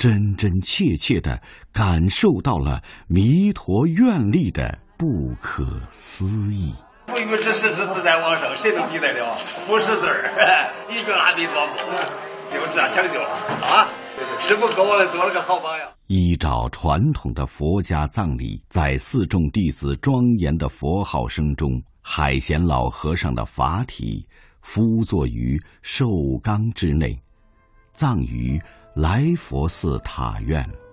真真切切地感受到了弥陀愿力的不可思议。 不与之实之自在往生，谁能比得了？不识字儿，一个阿弥陀佛，就这样成就了啊！师父给我们做了个好榜样。 依照传统的佛家葬礼，在四众弟子庄严的佛号声中，海贤老和尚的法体敷坐于寿缸之内，葬于来佛寺塔院。